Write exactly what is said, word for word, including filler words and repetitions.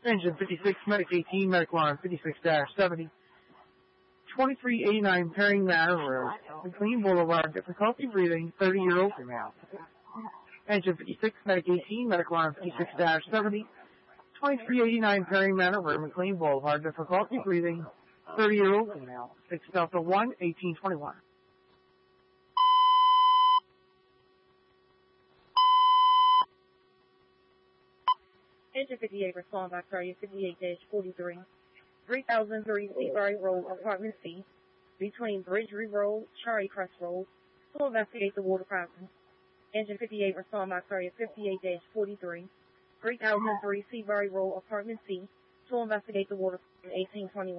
Engine fifty-six, Medic eighteen, Medic Line fifty-six seventy. twenty-three eighty-nine Pairing Manor Road, McLean Boulevard, difficulty breathing, thirty-year-old female. Engine fifty-six, Medic eighteen, Medic Line fifty-six seventy. twenty-three eighty-nine Pairing Manor Road, McLean Boulevard, difficulty breathing, thirty-year-old female. six Delta one, eighteen twenty-one. Engine fifty-eight, respond by Victoria fifty-eight forty-three. three thousand three Seabury Road, Apartment C, between Bridgery Road, Cherry Crest Road, to investigate the water problem. Engine fifty-eight, respond by Victoria fifty-eight forty-three. three thousand three Seabury Road, Apartment C, to investigate the water problem, eighteen twenty-one.